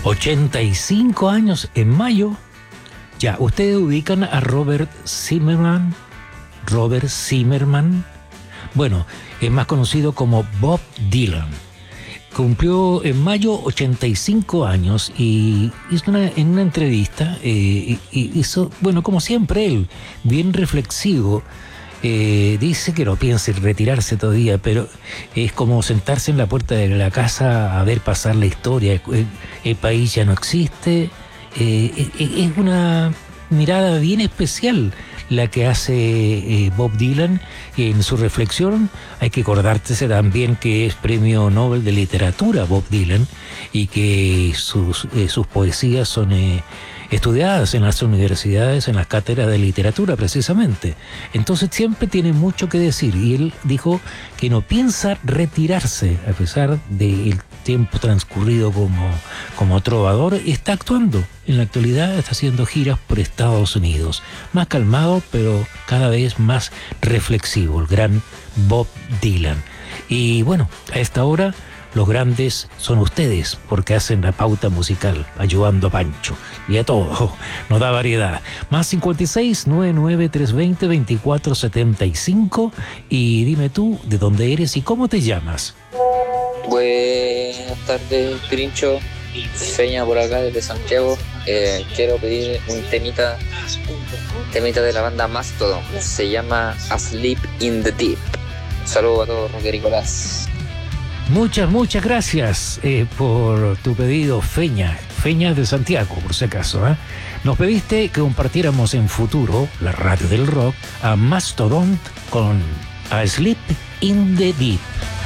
85 años en mayo. Ya, ustedes ubican a Robert Zimmerman. Robert Zimmerman. Bueno, es más conocido como Bob Dylan. Cumplió en mayo 85 años y hizo en una entrevista, hizo, bueno, como siempre él, bien reflexivo. Dice que no piensa en retirarse todavía, pero es como sentarse en la puerta de la casa a ver pasar la historia. El país ya no existe. Es una mirada bien especial la que hace Bob Dylan en su reflexión. Hay que acordarse también que es premio Nobel de Literatura Bob Dylan y que sus poesías son estudiadas en las universidades, en las cátedras de literatura precisamente. Entonces siempre tiene mucho que decir y él dijo que no piensa retirarse a pesar del tiempo transcurrido como trovador. Está actuando en la actualidad, está haciendo giras por Estados Unidos, más calmado pero cada vez más reflexivo, el gran Bob Dylan. Y bueno, a esta hora los grandes son ustedes, porque hacen la pauta musical, ayudando a Pancho. Y a todo, nos da variedad. Más 56-99-320-2475. Y dime tú, ¿de dónde eres y cómo te llamas? Buenas tardes, Pirincho. Feña por acá, desde Santiago. Quiero pedir un temita de la banda Mastodon. Se llama Asleep in the Deep. Saludos a todos, rockericolas. Muchas gracias por tu pedido, Feña de Santiago, por si acaso. Nos pediste que compartiéramos en futuro, la radio del rock, a Mastodon con Asleep in the Deep.